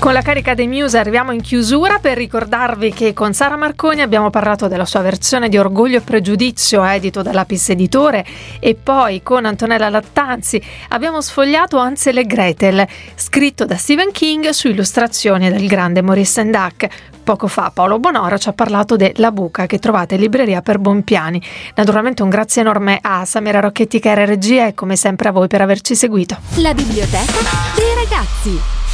Con la carica dei Muse arriviamo in chiusura per ricordarvi che con Sara Marconi abbiamo parlato della sua versione di Orgoglio e Pregiudizio, edito dall'Apis Editore, e poi con Antonella Lattanzi abbiamo sfogliato Hansel e Gretel, scritto da Stephen King su illustrazioni del grande Maurice Sendak. Poco fa Paolo Bonora ci ha parlato de La Buca, che trovate in libreria per Bonpiani. Naturalmente un grazie enorme a Samira Rocchetti che era regia, e come sempre a voi per averci seguito. La biblioteca dei ragazzi.